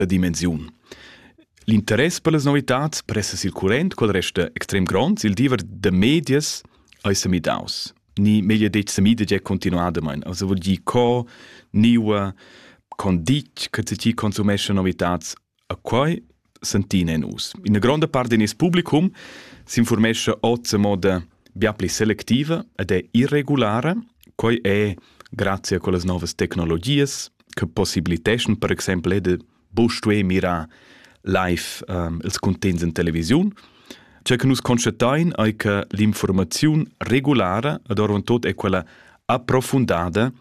la dimensiun. L'interess per las novitats pressa sil current, quel resta extrem grond, il diver de medias ai semidaus. Ni meglio det semide è continuada mein. Also vuol dir co niua con dit che ci consumesce novitats a quai sentine nus. In una grande parte del publicum si informesce ozza moda biapli selectiva ed è irregolare, quai è grazie a quelle nuove tecnologie che possibilitessen per esempio de bostue mira live els contents in televisione. Cioè che nus constatain è che l'informazione regolare ad ora tot è quella approfondata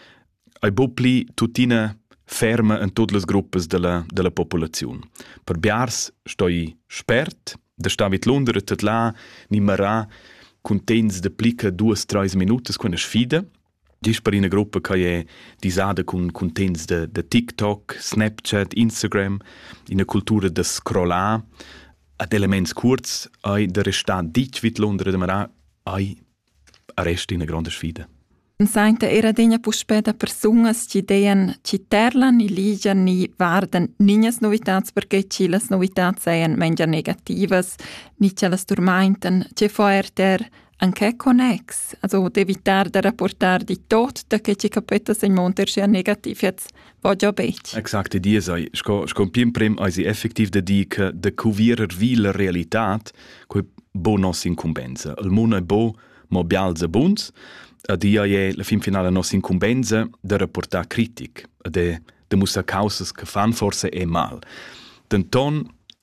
è bopli tutina ferma in tutte le gruppe della popolazione. Per biars stoi spert, da stavit Londra tet là nimmerà contents de plica 2-3 minutos con una sfida. Dis per una gruppa che è disada con contents de TikTok, Snapchat, Instagram, in una cultura de scrollar, ad elements curz, ai de restà dit vit Londra de marà, ai arresti una grande sfida. Sainte era degna puspeda personas ci dean ci terlan ni ligian ni varden niñas novitats perché ci las novitats sean mengia negativas ni ce las turmainten ce foerter anche connex also d'evitar de rapportar di tot da che ci capetas in monter sia negativ jetzt voglio bec. Exakt, die sei sco pim prem ai effektiv de di che de cuvirer la realitat coi bo nos incumbenza. Il mondo è bo mo bialza buns. Dia è la fin finale nostra incumbenza de rapportar critic, de musa causas che fan forse è mal. Denton,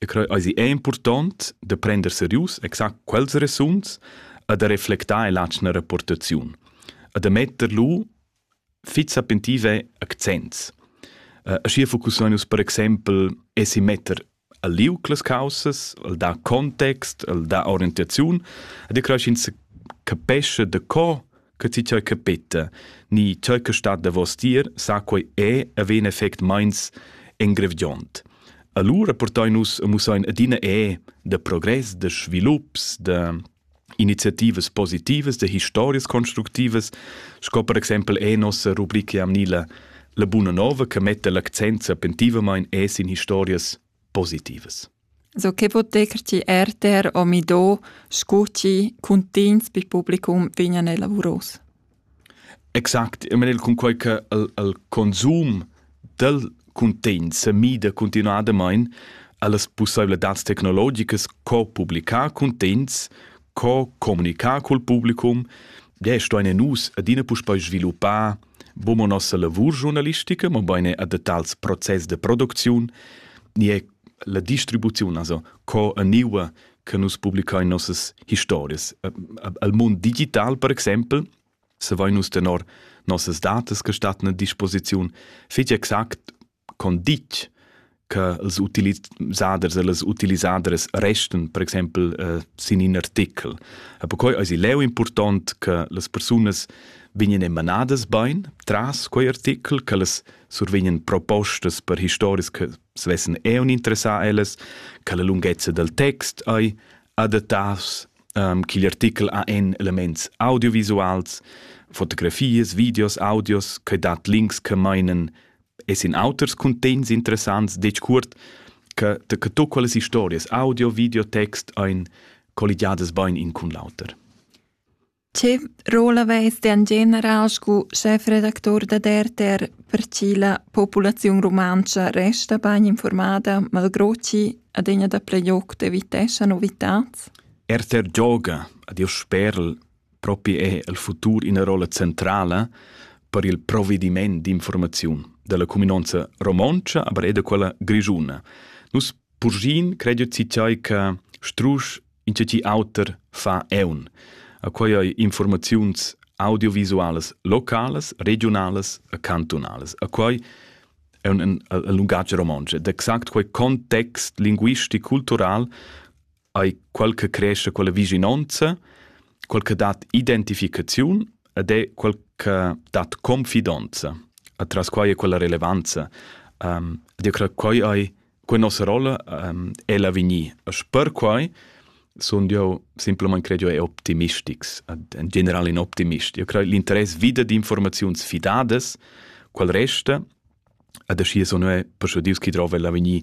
è important de prender serius exact quels resuns e de reflectare l'atna rapportazione. E de metter lu fizza pentive accents. Ascia focussarnos per exempel si metter a liu les causas, al da context, al da orientazione, e crei in se capesce de co che ci c'è capita, ni c'è che sta da vostir, sa quai è avere effect meins engrevgiont. Allora portai nus a musain adina de progress, de svilupps, de iniziatives positives, de historias constructives, sco per exempel nostra rubrica amnila la Buna Nova che mette l'accent pentivamain in historias positives. So che potekerci o mi do scucci contins pi publicum vignane lavoros. Exact, e menel con quel che il consum del content se mida continuadamain alle possibilità tecnologiche co-publicar contents, co-comunicar col publicum, sto in nus adina pus poi sviluppar bomo nostra lavur giornalistica, ma bene a detals process de produzione, ni è la distribuzione, also co a niua che nus publica in nossas historias. Al mondo digital, per esempio, se vai nus tenor nossas datas che statna a disposizione, fece exact con dic che els utilizaders e les utilizadores resten, per esempio, sin in artikel. E poi è leu important che les personas vegnan emanades bain tras quei artikel, che les survegnan propostas per historias che svessen un interessa a elles, che la lunghezza del text è adattas, che gli artikel ha elements audiovisuals, fotografies, videos, audios, che dat links che meinen in auters contents interessants, dec curt, che tu quelles historias, audio, video, text, ein collidiades bain in cun lauter. Che rola veste in general scu chefredaktor da DRTR per ci la popolazione romancia resta bain informada malgroci ad egna da pleioc de vitescia novitats? RTR gioga, ad io spero, proprio è il futuro in una rola centrale per il provvedimento di informazione della comunanza romancia, ma è quella grigiuna. Nus purgin credo ci c'è che strusch in ci autor fa eun. A quei hai informazioni audiovisuales locales, regionales e cantonales. A quei è un lungaggio romancia. D'exact quei context linguistico cultural hai quel che cresce quella vicinanza, quel che dat identificazione ed è quel che dat confidenza. Atras quai è quella rilevanza. Io credo che quella nostra rolla è la vigni. Per quai sono io semplicemente credo è optimistics, in generale in optimist. Io credo l'interesse vida di informazioni fidades, quel resta, Ad aschi sono per scho dius chi trova la vegni